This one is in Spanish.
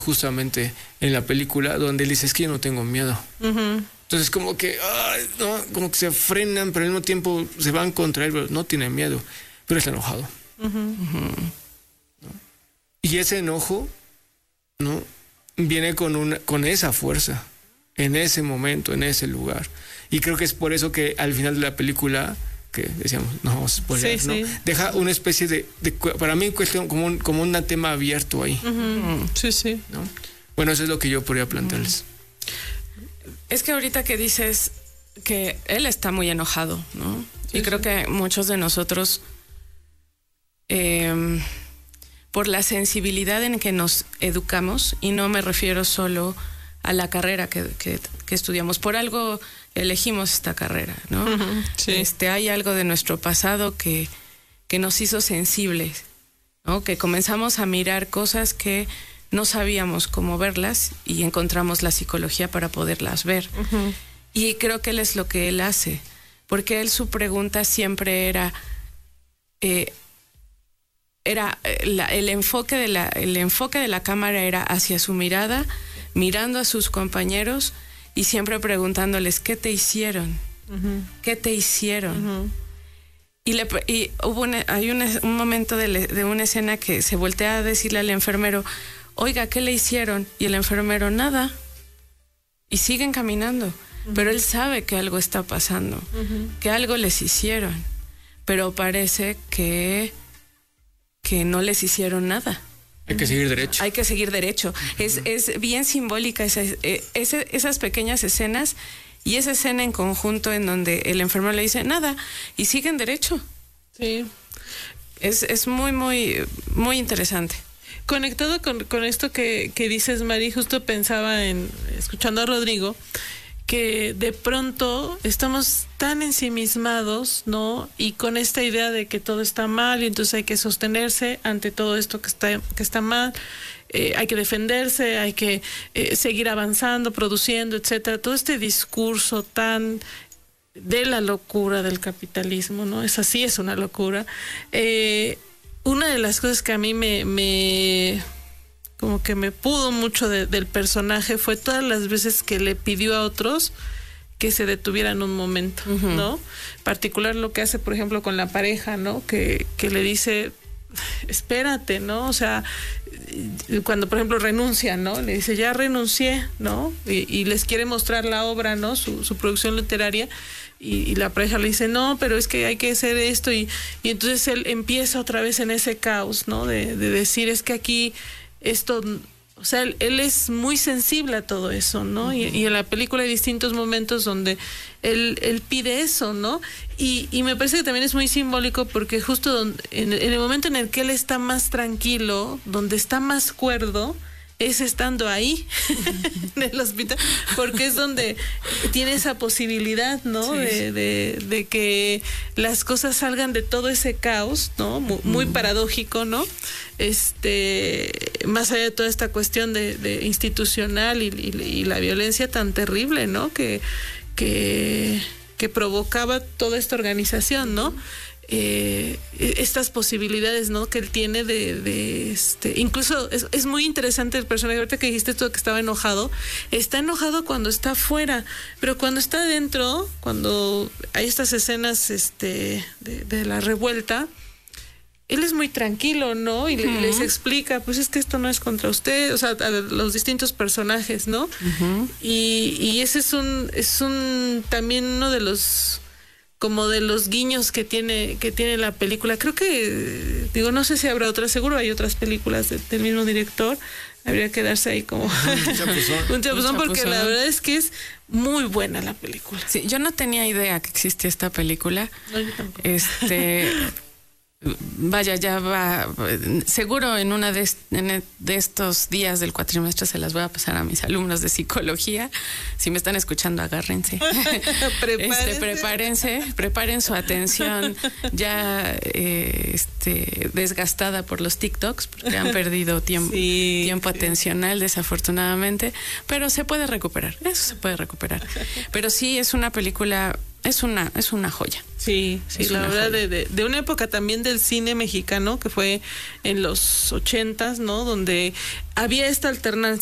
justamente en la película, donde él dice, es que yo no tengo miedo. Entonces como que, no, como que se frenan, pero al mismo tiempo se van contra él, pero no tiene miedo, pero está enojado. ¿No? Y ese enojo, ¿no?, viene con esa fuerza, en ese momento, en ese lugar. Y creo que es por eso que al final de la película, que decíamos, no vamos a spoiler, ¿no? Deja una especie de para mí, cuestión como un tema abierto ahí. Sí. ¿No? Bueno, eso es lo que yo podría plantearles. Es que ahorita que dices que él está muy enojado, ¿no? Y creo que muchos de nosotros, por la sensibilidad en que nos educamos, y no me refiero solo a la carrera que estudiamos, por algo elegimos esta carrera, ¿no? Hay algo de nuestro pasado que nos hizo sensibles, ¿no? Que comenzamos a mirar cosas que no sabíamos cómo verlas y encontramos la psicología para poderlas ver. Y creo que él es lo que él hace, porque él, su pregunta siempre era el enfoque de la cámara era hacia su mirada, mirando a sus compañeros y siempre preguntándoles, ¿qué te hicieron? ¿Qué te hicieron? Y hubo un momento de una escena que se voltea a decirle al enfermero, oiga, ¿qué le hicieron? Y el enfermero, nada. Y siguen caminando. Pero él sabe que algo está pasando, que algo les hicieron. Pero parece que no les hicieron nada. Hay que seguir derecho. Hay que seguir derecho. Es bien simbólica esas pequeñas escenas y esa escena en conjunto en donde el enfermero le dice nada y siguen derecho. Sí. Es muy, muy, muy interesante. Conectado con esto que dices, Mari, justo pensaba escuchando a Rodrigo, que de pronto estamos tan ensimismados, ¿no? Y con esta idea de que todo está mal y entonces hay que sostenerse ante todo esto que está mal, hay que defenderse, hay que seguir avanzando, produciendo, etcétera. Todo este discurso tan de la locura del capitalismo, ¿no? Es una locura. Una de las cosas que a mí como que me pudo mucho del personaje fue todas las veces que le pidió a otros que se detuvieran un momento, ¿no? En particular lo que hace, por ejemplo, con la pareja, ¿no? Que le dice, espérate, ¿no? O sea, cuando, por ejemplo, renuncia, ¿no? Le dice, ya renuncié, ¿no? Y les quiere mostrar la obra, ¿no? Su producción literaria. Y la pareja le dice, no, pero es que hay que hacer esto. Y entonces él empieza otra vez en ese caos, ¿no? De decir, es que aquí esto, o sea, él es muy sensible a todo eso, ¿no? Y en la película hay distintos momentos donde él pide eso, ¿no? Y me parece que también es muy simbólico porque justo en el momento en el que él está más tranquilo, donde está más cuerdo, es estando ahí en el hospital, porque es donde tiene esa posibilidad, ¿no? De que las cosas salgan de todo ese caos, ¿no? Muy paradójico, ¿no? Más allá de toda esta cuestión de institucional y la violencia tan terrible, ¿no? Que provocaba toda esta organización, ¿no? Estas posibilidades, ¿no? Que él tiene incluso es muy interesante el personaje. Ahorita que dijiste esto que estaba enojado, está enojado cuando está afuera, pero cuando está adentro, cuando hay estas escenas de la revuelta, él es muy tranquilo, ¿no? Y les explica, pues es que esto no es contra usted, o sea, a los distintos personajes, ¿no? Y ese es un también uno de los guiños que tiene la película. Creo que, no sé si habrá otras, seguro hay otras películas del mismo director. Habría que darse ahí como un chapuzón porque la verdad es que es muy buena la película. Sí, yo no tenía idea que existía esta película. No, yo tampoco. Vaya, ya va, seguro en una de estos días del cuatrimestre se las voy a pasar a mis alumnos de psicología. Si me están escuchando, agárrense. Preparen su atención ya desgastada por los TikToks, porque han perdido tiempo atencional, desafortunadamente, pero se puede recuperar, eso se puede recuperar. Pero sí, es una película es una joya. Sí, la verdad, de una época también del cine mexicano, que fue en los 80s, ¿no? Donde había esta